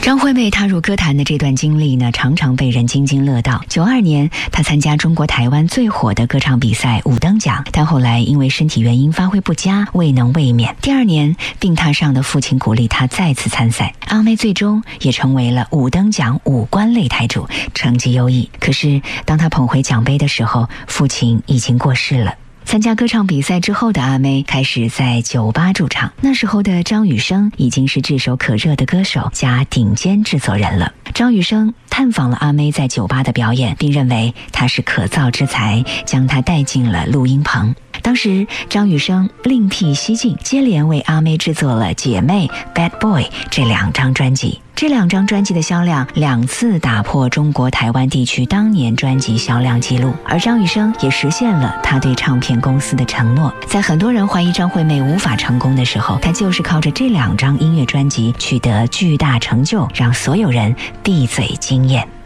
张惠妹踏入歌坛的这段经历呢，常常被人津津乐道。92年，她参加中国台湾最火的歌唱比赛五灯奖，但后来因为身体原因发挥不佳，未能卫冕。第2年，病榻上的父亲鼓励她再次参赛，阿妹最终也成为了五灯奖五冠擂台主，成绩优异。可是，当她捧回奖杯的时候，父亲已经过世了。参加歌唱比赛之后的阿妹开始在酒吧驻唱，那时候的张雨生已经是炙手可热的歌手加顶尖制作人了。张雨生探访了阿妹在酒吧的表演，并认为她是可造之材，将她带进了录音棚。当时张雨生另辟蹊径，接连为阿妹制作了《姐妹》、《Bad Boy》这2张专辑。这2张专辑的销量2次打破中国台湾地区当年专辑销量纪录，而张雨生也实现了他对唱片公司的承诺。在很多人怀疑张惠妹无法成功的时候，她就是靠着这2张音乐专辑取得巨大成就，让所有人闭嘴惊艳。